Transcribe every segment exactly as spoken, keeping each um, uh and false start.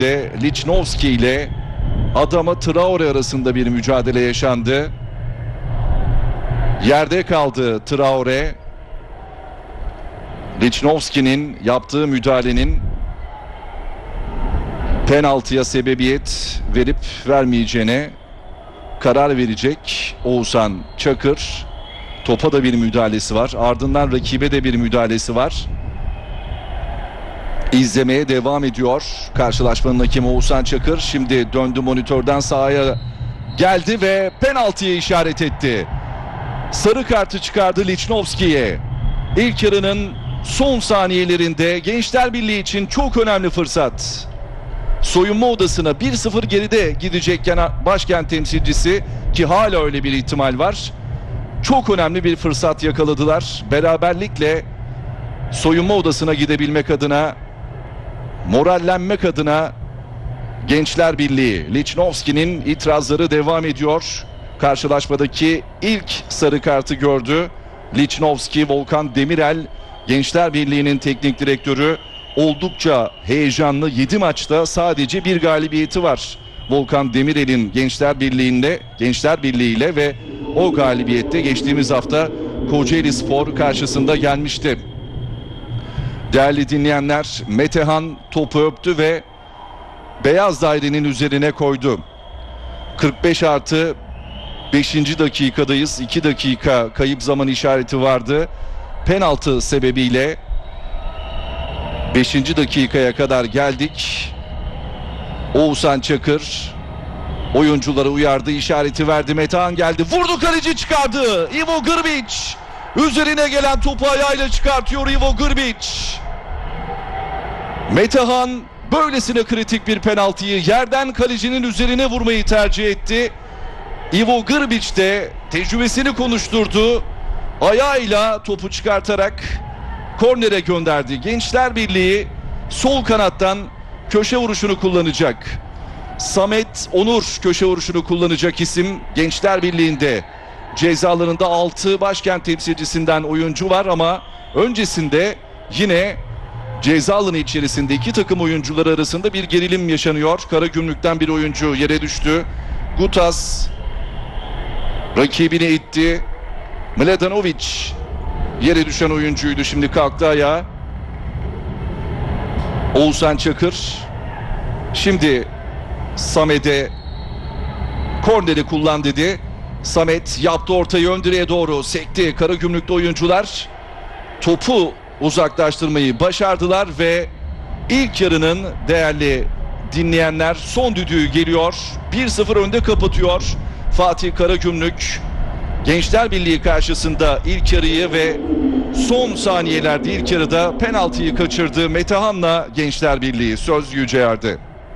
Lichnowsky ile Adama Traore arasında bir mücadele yaşandı. Yerde kaldı Traore. Lichnowsky'nin yaptığı müdahalenin penaltıya sebebiyet verip vermeyeceğine karar verecek Oğuzhan Çakır. Topa da bir müdahalesi var. Ardından rakibe de bir müdahalesi var. İzlemeye devam ediyor karşılaşmanın hakemi Oğuzhan Çakır. Şimdi döndü monitörden sahaya geldi ve penaltıya işaret etti. Sarı kartı çıkardı Lichnowsky'ye. İlk yarının son saniyelerinde Gençler Birliği için çok önemli fırsat. Soyunma odasına bir sıfır geride gidecekken başkent temsilcisi, ki hala öyle bir ihtimal var, çok önemli bir fırsat yakaladılar. Beraberlikle soyunma odasına gidebilmek adına, morallenmek adına Gençler Birliği. Lichnowsky'nin itirazları devam ediyor. Karşılaşmadaki ilk sarı kartı gördü Lichnowsky. Volkan Demirel, Gençler Birliği'nin teknik direktörü, oldukça heyecanlı. yedi maçta sadece bir galibiyeti var Volkan Demirel'in Gençler Birliği'nde, Gençler Birliği ile ve o galibiyette geçtiğimiz hafta Kocaelispor karşısında gelmişti. Değerli dinleyenler, Metehan topu öptü ve beyaz dairenin üzerine koydu. kırk beş artı beşinci dakikadayız. iki dakika kayıp zaman işareti vardı. Penaltı sebebiyle beşinci dakikaya kadar geldik. Oğuzhan Çakır oyuncuları uyardı, işareti verdi. Metehan geldi, vurdu, kaleci çıkardı. Ivo Grbić üzerine gelen topu ayağıyla çıkartıyor Ivo Grbić. Metehan böylesine kritik bir penaltıyı yerden kalecinin üzerine vurmayı tercih etti. Ivo Grbić de tecrübesini konuşturdu. Ayağıyla topu çıkartarak kornere gönderdi. Gençler Birliği sol kanattan köşe vuruşunu kullanacak. Samet Onur köşe vuruşunu kullanacak isim Gençler Birliği'nde. Cezalarında altı başkent temsilcisinden oyuncu var ama öncesinde yine ceza alanı içerisinde iki takım oyuncuları arasında bir gerilim yaşanıyor. Karagümrük'ten bir oyuncu yere düştü. Gutas rakibini itti. Mladenovic yere düşen oyuncuydu, şimdi kalktı ayağa. Oğuzhan Çakır şimdi Samet'e korneri kullan dedi. Samet yaptı ortayı, ön direğe doğru sekti. Karagümrük'te oyuncular topu uzaklaştırmayı başardılar ve ilk yarının değerli dinleyenler son düdüğü geliyor. bir sıfır önde kapatıyor Fatih Karagümrük. Gençler Birliği karşısında ilk yarıyı ve son saniyelerde ilk yarıda penaltıyı kaçırdı. Metehan'la Gençler Birliği. Söz Yüceyer'de.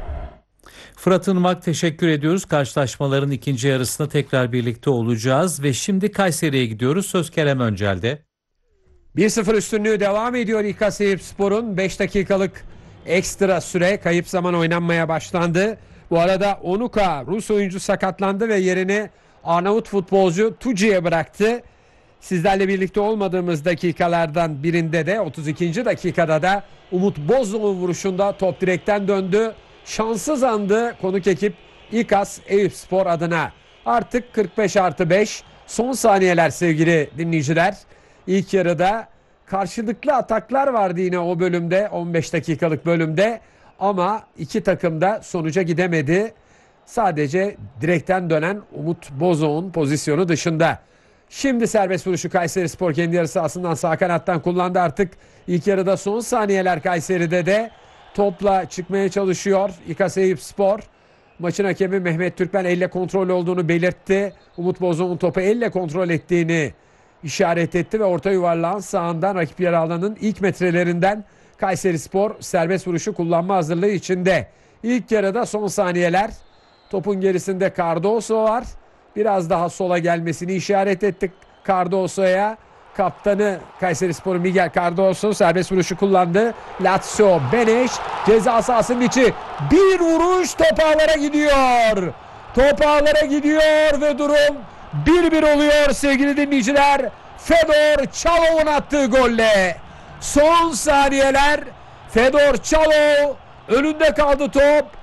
Fırat Irmak, teşekkür ediyoruz. Karşılaşmaların ikinci yarısında tekrar birlikte olacağız ve şimdi Kayseri'ye gidiyoruz. Söz Kerem Öncel'de. bir sıfır üstünlüğü devam ediyor İKSİRspor'un. beş dakikalık ekstra süre kayıp zaman oynanmaya başlandı. Bu arada Onuka Rus oyuncu sakatlandı ve yerini Arnavut futbolcu Tuci'ye bıraktı. Sizlerle birlikte olmadığımız dakikalardan birinde de otuz ikinci dakikada da Umut Bozdoğan vuruşunda top direkten döndü. Şanssız andı konuk ekip İKAS Eyüpspor adına. Artık kırk beş artı beş son saniyeler sevgili dinleyiciler. İlk yarıda karşılıklı ataklar vardı yine o bölümde, on beş dakikalık bölümde, ama iki takım da sonuca gidemedi. Sadece direkten dönen Umut Bozok'un pozisyonu dışında. Şimdi serbest vuruşu Kayserispor kendi yarı sahasından sağ kanattan kullandı. Artık ilk yarıda son saniyeler Kayseri'de de topla çıkmaya çalışıyor İKAS Eyüpspor. Maçın hakemi Mehmet Türkmen elle kontrol olduğunu belirtti. Umut Bozok'un topu elle kontrol ettiğini işaret etti ve orta yuvarlağın sağından rakip yarı alanının ilk metrelerinden Kayserispor serbest vuruşu kullanma hazırlığı içinde. İlk yarıda son saniyeler. Topun gerisinde Cardoso var. Biraz daha sola gelmesini işaret ettik Cardoso'ya. Kaptanı Kayserispor'un Miguel Cardoso serbest vuruşu kullandı. Lazio Beneş ceza sahasının içi. Bir vuruş, top ağlara gidiyor. Top ağlara gidiyor ve durum bir bir oluyor sevgili dinleyiciler. Fedor Çalov'un attığı golle. Son saniyeler, Fedor Çalov önünde kaldı top.